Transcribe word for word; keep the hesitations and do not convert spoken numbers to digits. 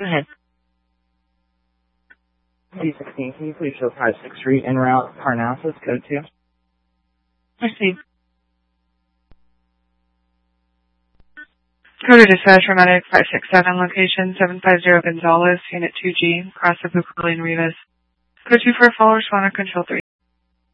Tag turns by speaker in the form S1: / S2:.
S1: Go ahead.
S2: C sixteen, can you please show five sixth Street en route Parnassus, code two?
S1: Received. Go to dispatch Romantic five six seven, location seven five zero Gonzales, Unit two G, cross of Bucoli and Rivas. Code two for a follow, responder control three.